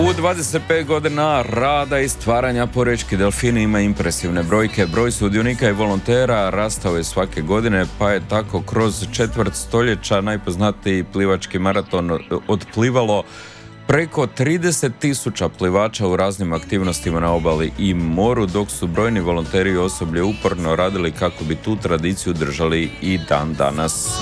U 25 godina rada i stvaranja Porečki delfini ima impresivne brojke. Broj sudionika i volontera rastao je svake godine, pa je tako kroz četvrt stoljeća najpoznatiji plivački maraton otplivalo preko 30.000 plivača u raznim aktivnostima na obali i moru, dok su brojni volonteri i osoblje uporno radili kako bi tu tradiciju držali i dan danas.